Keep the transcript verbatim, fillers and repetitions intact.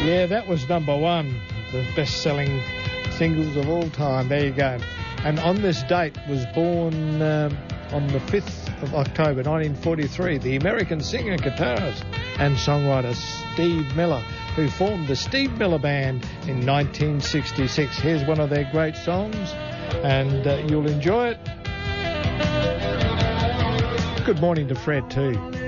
Yeah, that was number one, the best-selling singles of all time. There you go. And on this date was born um, on the fifth of October nineteen forty-three, the American singer, guitarist and songwriter Steve Miller, who formed the Steve Miller Band in nineteen sixty-six. Here's one of their great songs, and uh, you'll enjoy it. Good morning to Fred too.